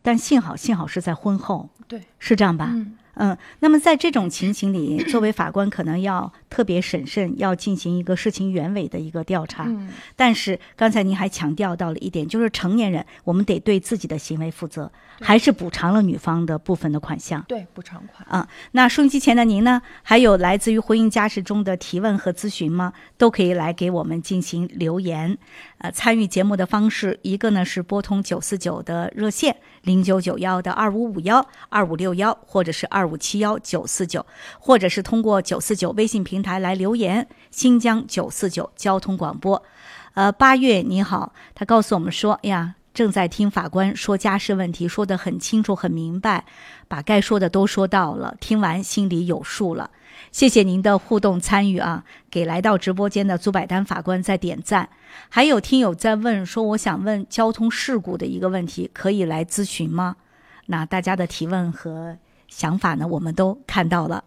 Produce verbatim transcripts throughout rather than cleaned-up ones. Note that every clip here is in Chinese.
但幸好幸好是在婚后， 对， 是这样吧？ 嗯嗯，那么在这种情形里，作为法官可能要特别审慎，要进行一个事情原委的一个调查。 嗯， 但是刚才您还强调到了一点，就是成年人我们得对自己的行为负责，还是补偿了女方的部分的款项。 对，补偿款。 啊，那收音机前的您呢，还有来自于婚姻家事中的提问和咨询吗？都可以来给我们进行留言。呃，参与节目的方式，一个呢是拨通九四九的热线零九九幺的二五五幺二五六幺，或者是二五七幺九四九，或者是通过九四九微信平台来留言。新疆九四九交通广播。呃，八月你好，他告诉我们说，哎呀，正在听法官说家事问题，说得很清楚很明白，把该说的都说到了，听完心里有数了。谢谢您的互动参与啊，给来到直播间的祖百丹法官在点赞。还有听友在问说，我想问交通事故的一个问题，可以来咨询吗？那大家的提问和想法呢，我们都看到了。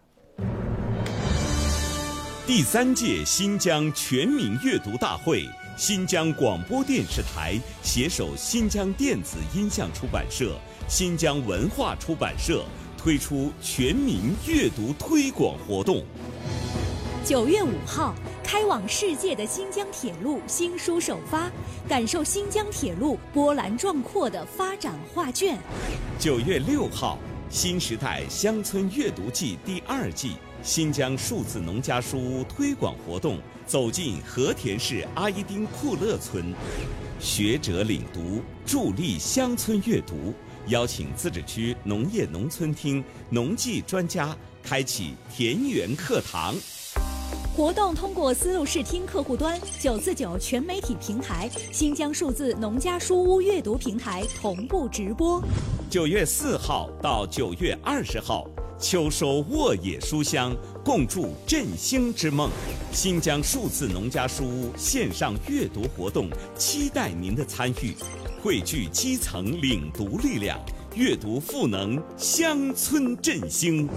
第三届新疆全民阅读大会，新疆广播电视台携手新疆电子音像出版社、新疆文化出版社推出全民阅读推广活动。 九月五号，开往世界的新疆铁路新书首发，感受新疆铁路波澜壮阔的发展画卷。 九月六号，新时代乡村阅读季第二季新疆数字农家书屋推广活动走进和田市阿依丁库勒村，学者领读，助力乡村阅读，邀请自治区农业农村厅农技专家开启田园课堂。 活动通过丝路视听客户端、九四九全媒体平台、新疆数字农家书屋阅读平台同步直播。 九月四号到九月二十号，秋收沃野书香，共筑振兴之梦。新疆数字农家书屋线上阅读活动，期待您的参与，汇聚基层领读力量，阅读赋能乡村振兴。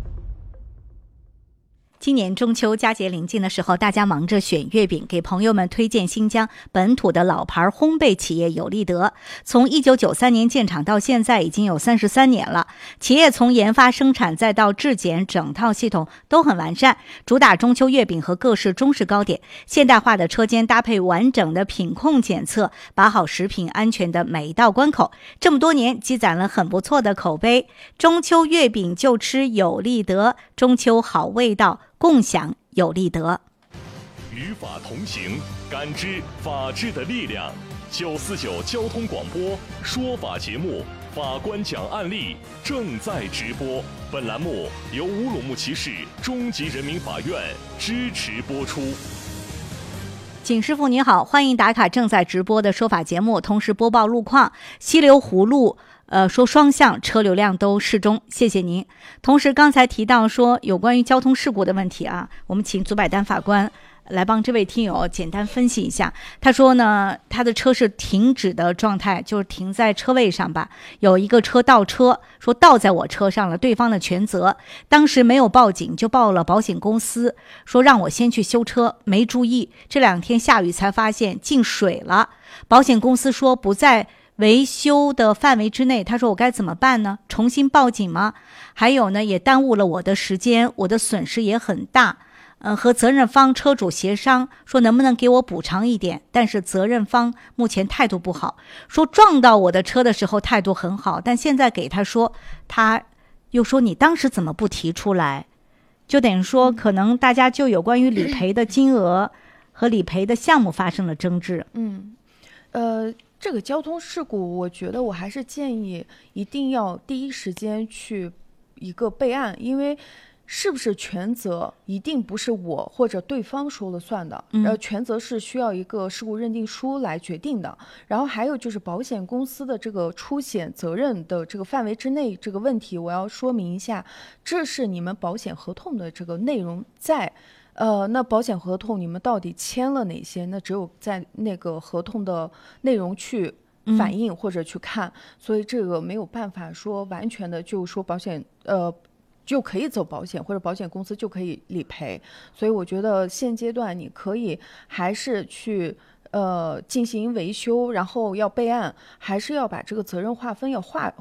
今年中秋佳节临近的时候，大家忙着选月饼，给朋友们推荐新疆本土的老牌烘焙企业有利德。从一九九三年建厂到现在已经有三十三年了，企业从研发生产再到质检整套系统都很完善，主打中秋月饼和各式中式糕点，现代化的车间搭配完整的品控检测，把好食品安全的每一道关口。这么多年积攒了很不错的口碑，中秋月饼就吃有利德，中秋好味道，共享有利德。 与法同行，感知法治的力量。九四九交通广播说法节目，法官讲案例正在直播。本栏目由乌鲁木齐市中级人民法院支持播出。 景师傅你好，欢迎打卡正在直播的说法节目，同时播报路况。西流湖路呃，说双向车流量都适中，谢谢您。同时刚才提到说有关于交通事故的问题啊，我们请祖百丹法官来帮这位听友简单分析一下。他说呢，他的车是停止的状态，就是停在车位上吧，有一个车倒车，说倒在我车上了，对方的全责。当时没有报警，就报了保险公司，说让我先去修车，没注意，这两天下雨才发现进水了。保险公司说不在维修的范围之内，他说我该怎么办呢？重新报警吗？还有呢，也耽误了我的时间，我的损失也很大。呃，和责任方车主协商，说能不能给我补偿一点，但是责任方目前态度不好，说撞到我的车的时候态度很好，但现在给他说，他又说你当时怎么不提出来？就等于说可能大家就有关于理赔的金额和理赔的项目发生了争执。 嗯，呃。这个交通事故，我觉得我还是建议一定要第一时间去一个备案，因为是不是全责一定不是我或者对方说了算的，然后全责是需要一个事故认定书来决定的。然后还有就是保险公司的这个出险责任的这个范围之内这个问题，我要说明一下，这是你们保险合同的这个内容在。呃，那保险合同你们到底签了哪些？那只有在那个合同的内容去反映或者去看，嗯、所以这个没有办法说完全的就说保险呃就可以走保险或者保险公司就可以理赔。所以我觉得现阶段你可以还是去呃进行维修，然后要备案，还是要把这个责任划分要划